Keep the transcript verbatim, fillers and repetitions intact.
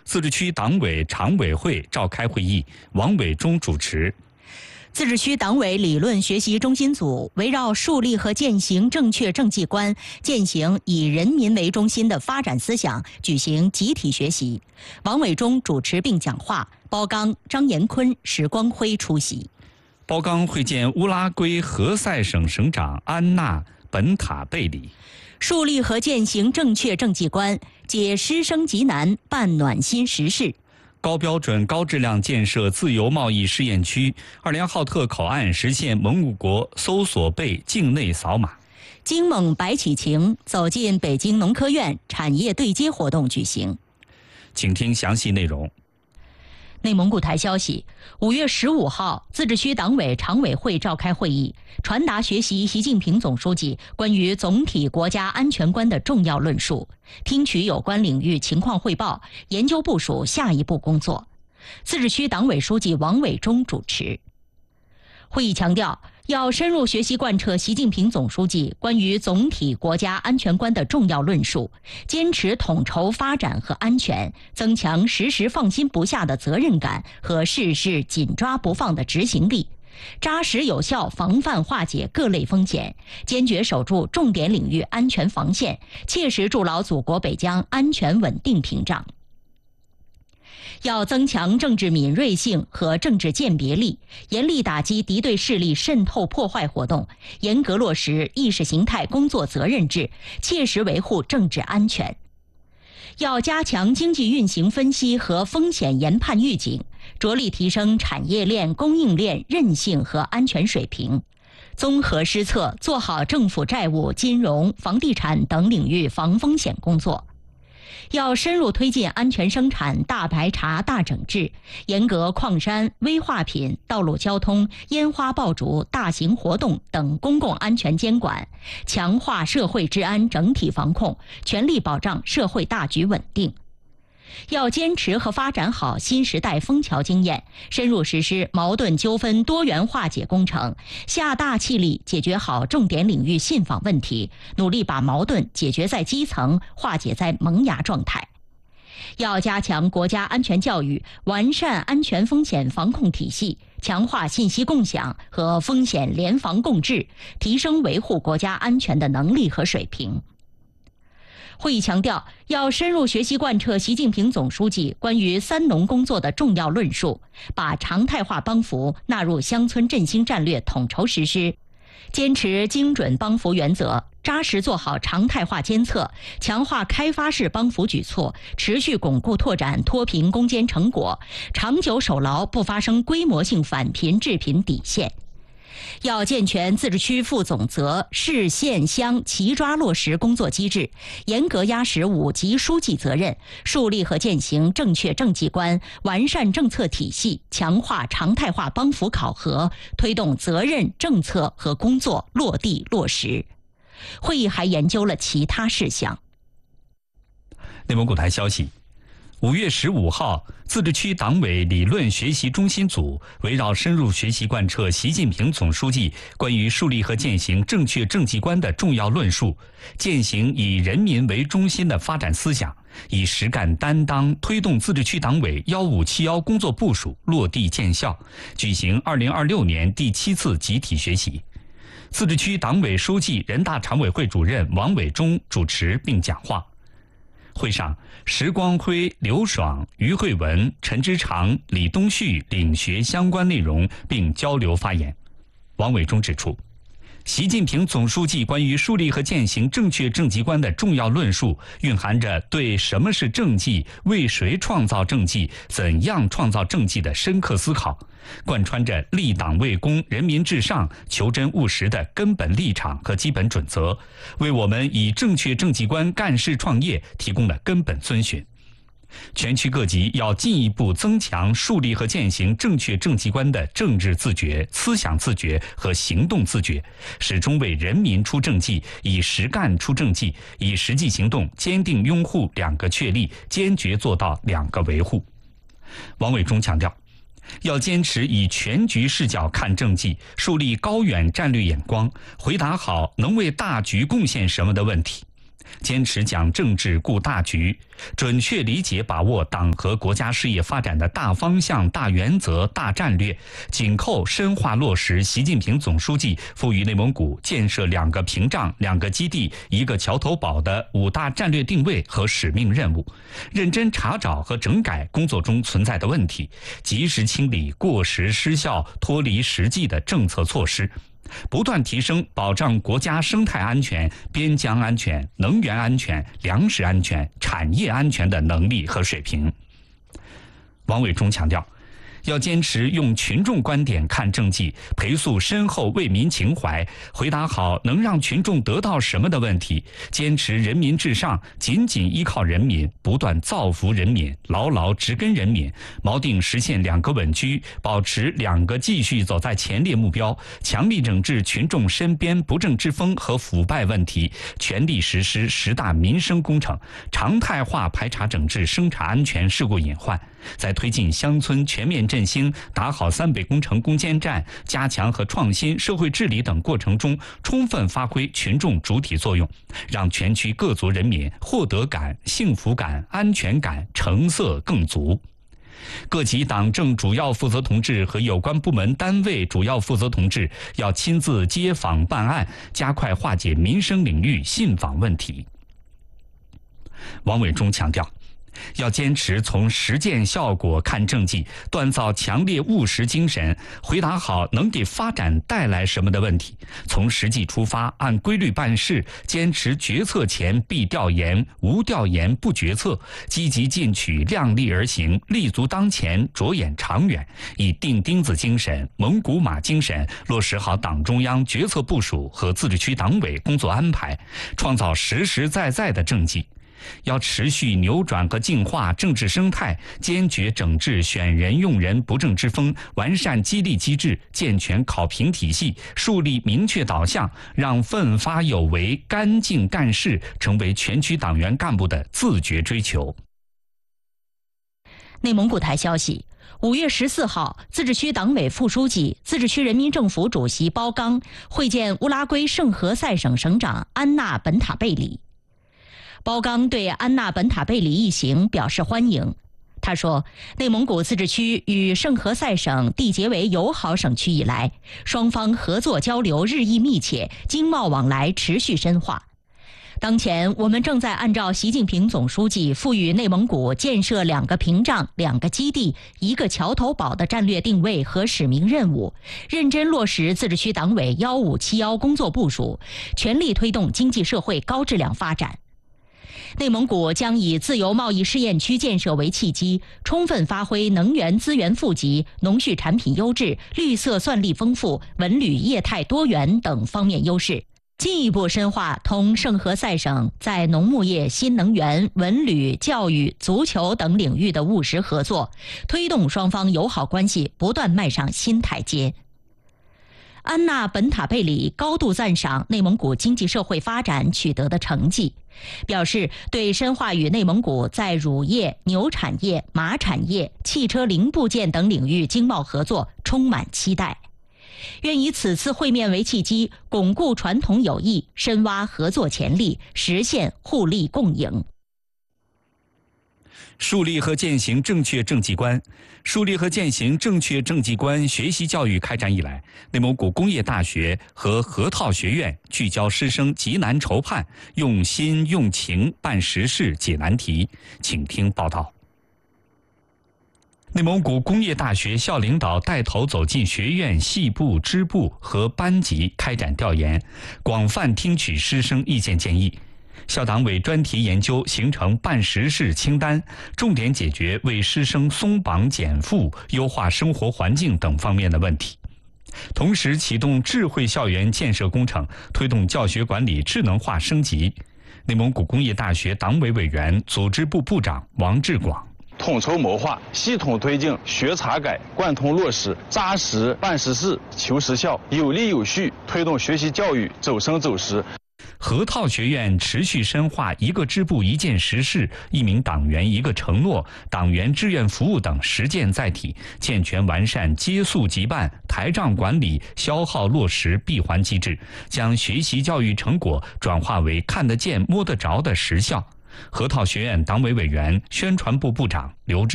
自治区党委常委会召开会议，王伟忠主持。 自治区党委理论学习中心组围绕树立和践行正确政绩观，践行以人民为中心的发展思想，举行集体学习。王伟忠主持并讲话，包刚、张延坤、石光辉出席。 包刚会见乌拉圭何塞省省长安娜·本塔贝里。 树立和践行正确政绩观，解师生急难，办暖心实事。 高标准、高质量建设自由贸易试验区，二连浩特口岸实现蒙古国搜索贝境内扫码。 京蒙白起情走进北京农科院产业对接活动举行。 请听详细内容。 内蒙古台消息，五月十五号，自治区党委常委会召开会议，传达学习习近平总书记关于总体国家安全观的重要论述，听取有关领域情况汇报，研究部署下一步工作。自治区党委书记王伟忠主持。会议强调，要深入学习贯彻习近平总书记关于总体国家安全观的重要论述，坚持统筹发展和安全，增强时时放心不下的责任感和事事紧抓不放的执行力，扎实有效防范化解各类风险，坚决守住重点领域安全防线，切实筑牢祖国北疆安全稳定屏障。要增强政治敏锐性和政治鉴别力，严厉打击敌对势力渗透破坏活动，严格落实意识形态工作责任制，切实维护政治安全。要加强经济运行分析和风险研判预警，着力提升产业链、供应链韧性和安全水平，综合施策，做好政府债务、金融、房地产等领域防风险工作。要深入推进安全生产大排查大整治，严格矿山、危化品、道路交通、烟花爆竹、大型活动等公共安全监管，强化社会治安整体防控，全力保障社会大局稳定。要坚持和发展好新时代枫桥经验，深入实施矛盾纠纷多元化解工程，下大气力解决好重点领域信访问题，努力把矛盾解决在基层，化解在萌芽状态。要加强国家安全教育，完善安全风险防控体系，强化信息共享和风险联防共治，提升维护国家安全的能力和水平。会议强调，要深入学习贯彻习近平总书记关于三农工作的重要论述，把常态化帮扶纳入乡村振兴战略统筹实施，坚持精准帮扶原则，扎实做好常态化监测，强化开发式帮扶举措，持续巩固拓展脱贫攻坚成果，长久守牢不发生规模性返贫致贫底线。要健全自治区负总责、市县乡齐抓落实工作机制，严格压实五级书记责任，树立和践行正确政绩观，完善政策体系，强化常态化帮扶考核，推动责任、政策和工作落地落实。会议还研究了其他事项。 内蒙古台消息，五月十五号，自治区党委理论学习中心组围绕深入学习贯彻习近平总书记关于树立和践行正确政绩观的重要论述，践行以人民为中心的发展思想，以实干担当推动自治区党委幺五七幺工作部署落地见效，举行二零二六年第七次集体学习。自治区党委书记、人大常委会主任王伟忠主持并讲话。会上，石光辉、刘爽、于慧文、陈之长、李东旭领学相关内容并交流发言。王伟忠指出，习近平总书记关于树立和践行正确政绩观的重要论述，蕴含着对什么是政绩、为谁创造政绩、怎样创造政绩的深刻思考，贯穿着立党为公、人民至上、求真务实的根本立场和基本准则，为我们以正确政绩观干事创业提供了根本遵循。全区各级要进一步增强树立和践行正确政绩观的政治自觉、思想自觉和行动自觉，始终为人民出政绩，以实干出政绩，以实际行动坚定拥护两个确立，坚决做到两个维护。王伟忠强调，要坚持以全局视角看政绩，树立高远战略眼光，回答好能为大局贡献什么的问题。 坚持讲政治顾大局，准确理解把握党和国家事业发展的大方向、大原则、大战略，紧扣深化落实习近平总书记赋予内蒙古建设两个屏障、两个基地、一个桥头堡的五大战略定位和使命任务，认真查找和整改工作中存在的问题，及时清理过时失效、脱离实际的政策措施，不断提升保障国家生态安全、边疆安全、能源安全、粮食安全、产业安全的能力和水平。王伟忠强调，要坚持用群众观点看政绩，培塑深厚为民情怀，回答好能让群众得到什么的问题，坚持人民至上，紧紧依靠人民，不断造福人民，牢牢植根人民，锚定实现两个稳居，保持两个继续走在前列目标，强力整治群众身边不正之风和腐败问题，全力实施十大民生工程，常态化排查整治生产安全事故隐患，在推进乡村全面振兴、打好三北工程攻坚战、加强和创新社会治理等过程中，充分发挥群众主体作用，让全区各族人民获得感、幸福感、安全感、成色更足。各级党政主要负责同志和有关部门单位主要负责同志要亲自接访办案，加快化解民生领域信访问题。王伟忠强调，要坚持从实践效果看政绩，锻造强烈务实精神，回答好能给发展带来什么的问题，从实际出发，按规律办事，坚持决策前必调研，无调研不决策，积极进取，量力而行，立足当前，着眼长远，以钉钉子精神、蒙古马精神落实好党中央决策部署和自治区党委工作安排，创造实实在在的政绩。要持续扭转和净化政治生态，坚决整治选人用人不正之风，完善激励机制，健全考评体系，树立明确导向，让奋发有为、干净干事成为全区党员干部的自觉追求。 内蒙古台消息，五月十四号，自治区党委副书记、自治区人民政府主席包刚会见乌拉圭圣何塞省省长安娜本塔贝里。包刚对安娜本塔贝里一行表示欢迎。他说，内蒙古自治区与圣何塞省缔结为友好省区以来，双方合作交流日益密切，经贸往来持续深化。当前，我们正在按照习近平总书记赋予内蒙古建设两个屏障、两个基地、一个桥头堡的战略定位和使命任务，认真落实自治区党委幺五七幺工作部署，全力推动经济社会高质量发展。内蒙古将以自由贸易试验区建设为契机，充分发挥能源资源富集、农畜产品优质、绿色算力丰富、文旅业态多元等方面优势，进一步深化同圣何塞省在农牧业、新能源、文旅、教育、足球等领域的务实合作，推动双方友好关系不断迈上新台阶。安娜本塔贝里高度赞赏内蒙古经济社会发展取得的成绩，表示对深化与内蒙古在乳业、牛产业、马产业、汽车零部件等领域经贸合作充满期待，愿以此次会面为契机，巩固传统友谊，深挖合作潜力，实现互利共赢。 树立和践行正确政绩观。树立和践行正确政绩观学习教育开展以来，内蒙古工业大学和河套学院聚焦师生急难愁盼，用心用情办实事解难题。请听报道。内蒙古工业大学校领导带头走进学院系部、支部和班级开展调研，广泛听取师生意见建议。校党委专题研究形成办实事清单，重点解决为师生松绑减负、优化生活环境等方面的问题。同时启动智慧校园建设工程，推动教学管理智能化升级。内蒙古工业大学党委委员、组织部部长王志广。 统筹谋划，系统推进学查改，贯通落实，扎实办实事、求实效，有力有序推动学习教育走深走实。 河套学院持续深化一个支部一件实事、一名党员一个承诺、党员志愿服务等实践载体，健全完善接溯即办、台账管理、消耗落实闭环机制，将学习教育成果转化为看得见、摸得着的实效。河套学院党委委员、宣传部部长刘志